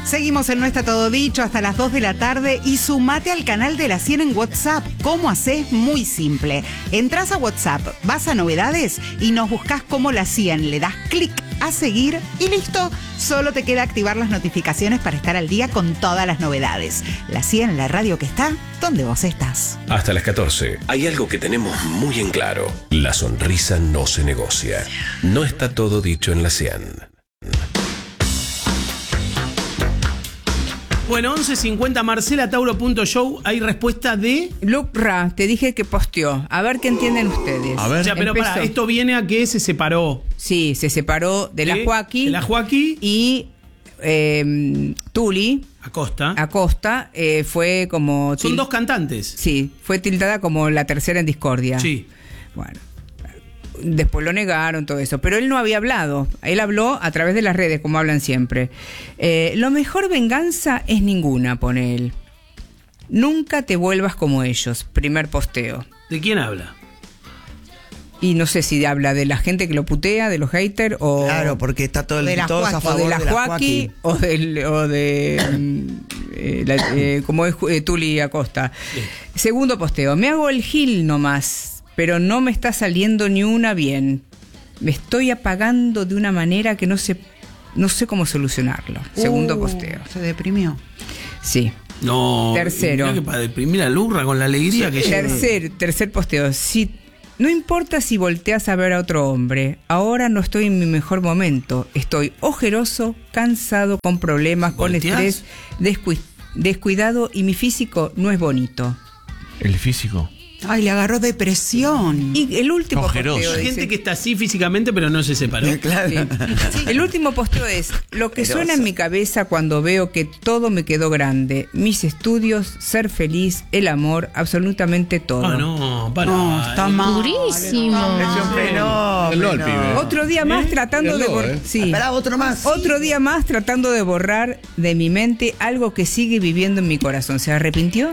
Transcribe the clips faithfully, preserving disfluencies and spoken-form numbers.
Seguimos en No Está Todo Dicho hasta las dos de la tarde y sumate al canal de La cien en WhatsApp. ¿Cómo haces? Muy simple. Entrás a WhatsApp, vas a novedades y nos buscás como La cien. Le das clic a seguir y listo. Solo te queda activar las notificaciones para estar al día con todas las novedades. La cien, la radio que está donde vos estás. Hasta las catorce. Hay algo que tenemos muy en claro. La sonrisa no se negocia. No está todo dicho en La cien. Bueno, once cincuenta, marcela tauro punto show. Hay respuesta de... Luke Ra, te dije que posteó. A ver qué entienden ustedes. A ver. O sea, pero Empezó. para, esto viene a que se separó. Sí, se separó de la ¿De? Joaquí. De la Joaquí. Y eh, Tuli Acosta. Acosta eh, fue como... Son dos cantantes. Sí, fue tildada como la tercera en discordia. Sí. Bueno. Después lo negaron, todo eso. Pero él no había hablado. Él habló a través de las redes, como hablan siempre. Eh, lo mejor venganza es ninguna, pone él. Nunca te vuelvas como ellos. Primer posteo. ¿De quién habla? Y no sé si habla de la gente que lo putea, de los haters, o... Claro, porque está todo el, de la todos a Joaquí, favor o de la de la Joaquí, o, del, o de... mm, eh, la- eh, como es eh, Tuli Acosta. Sí. Segundo posteo. Me hago el gil nomás, pero no me está saliendo ni una bien. Me estoy apagando de una manera que no sé, no sé cómo solucionarlo. Segundo Uh, posteo. Se deprimió. Sí. No. Tercero. Mirá que para deprimir a Lurra con la alegría que lleva. Tercer, tercer posteo. Si, no importa si volteas a ver a otro hombre, ahora no estoy en mi mejor momento. Estoy ojeroso, cansado, con problemas, con ¿Volteás? estrés, descu- descuidado y mi físico no es bonito. El físico. Ay, le agarró depresión. Y el último Ojeroso. posteo Hay dice- gente que está así físicamente, pero no se separó. Claro. Sí. El último posteo es: lo que suena en mi cabeza cuando veo que todo me quedó grande, mis estudios, ser feliz, el amor, absolutamente todo. Ah, no, para. No, está mal. Durísimo. Es un fenómeno. No, el pibe. Otro día más tratando de Hello, borrar. eh. Sí. Esperá, otro más. Otro día más tratando de borrar de mi mente algo que sigue viviendo en mi corazón. ¿Se arrepintió?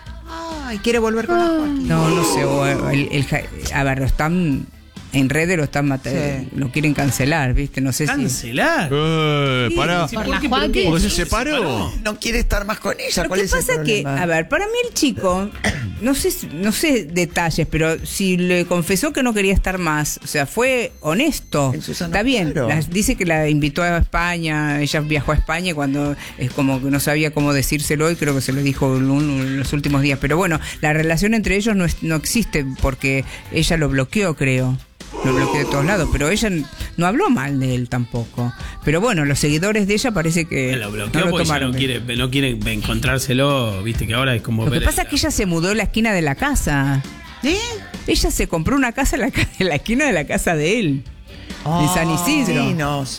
Ay, quiere volver con la Joaquín. No, no sé. o el- el ja- a ver, lo están en redes, lo están matando, Sí. lo quieren cancelar, ¿viste? No sé si. Cancelar. Eh, Sí, pará. sí, Por ¿por la qué? Joaquín. ¿Por qué? Porque se separó. No quiere estar más con ella. Lo ¿Cuál que es el pasa que, problema? a ver, para mí el chico, no sé, si- no sé detalles, pero si le confesó que no quería estar más, o sea, fue honesto. En su sano Está bien. juicio. Las- dice que la invitó a España, ella viajó a España y cuando es como que no sabía cómo decírselo y creo que se lo dijo en, un- en los últimos días. Pero bueno, la relación entre ellos no, es- no existe porque ella lo bloqueó, creo. Lo bloqueó de todos lados, pero ella n- no habló mal de él tampoco. Pero bueno, los seguidores de ella parece que Lo no bloqueó lo porque ya tomaron no bien. quiere, no quiere encontrárselo, viste que ahora es como... Lo que ver pasa el- es que ella se mudó en la esquina de la casa. ¿Eh? Ella se compró una casa en la, ca- en la esquina de la casa de él. Ah, de San Isidro. vecinos.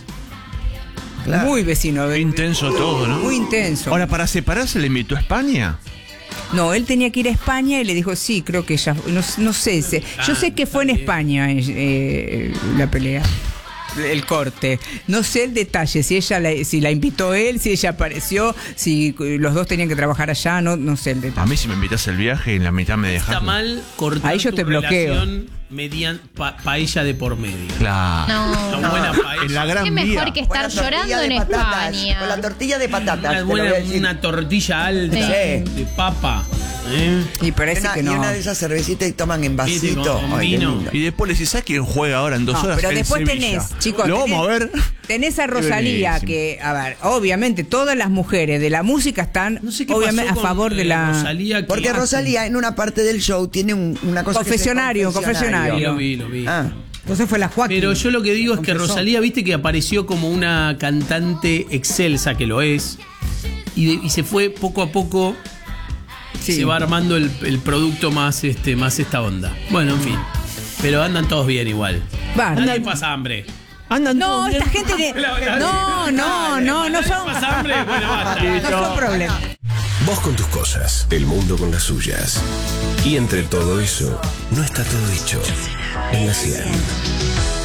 Claro. Muy vecino. Qué intenso todo, ¿no? Muy intenso. Ahora, para separarse, ¿le invitó a España? No, él tenía que ir a España y le dijo, sí, creo que ella... No, no sé, se- yo sé que fue en España eh, eh, la pelea. El corte. No sé el detalle, si ella la, si la invitó él, si ella apareció, si los dos tenían que trabajar allá, no, no sé el A detalle. mí si me invitas el viaje y en la mitad me dejas. Está mal cortar Ahí yo tu te bloqueo. relación median, pa- paella de por medio. Claro. No. Una buena paella. En la gran Qué mejor vía. que Con la estar tortilla llorando de en patatas, España. Con la tortilla de patatas. Una, te lo buena, voy a decir. una tortilla alta Sí. de papa. ¿eh? Y Y parece una, que y no. una de esas cervecitas y toman en Viste, vasito. con- con Ay, qué vino. lindo. Y después le decís, ¿sabes quién juega ahora en dos No, horas? pero El después Sevilla. tenés, chicos, Lo tenés- vamos a ver. Tenés a Rosalía, Buenísimo. que, a ver, obviamente todas las mujeres de la música están No sé qué obviamente pasó a favor con, de eh, la... Rosalía, que- Porque Rosalía en una parte del show tiene un- una cosa Confesionario, que es el confesionario. Lo vi, lo vi. Ah, Entonces fue la Joaquín. Pero yo lo que digo es que Confesó. Rosalía, viste que apareció como una cantante excelsa, que lo es, y, de- y se fue poco a poco, Sí. se va armando el, el producto más este más esta onda. Bueno, en fin. Pero andan todos bien igual. Va, Nadie andan- pasa hambre. Andan No, todos bien. esta gente que... No, no, no, no son... ¿Pasa hambre? Bueno, basta. No son problemas. Vos con tus cosas, el mundo con las suyas. Y entre todo eso, no está todo dicho en La cien.